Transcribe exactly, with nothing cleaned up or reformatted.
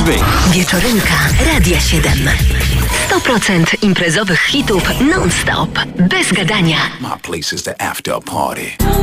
drzwi. Wieczorynka Radia siedem. sto procent imprezowych hitów non-stop. Bez gadania. My place is the after party.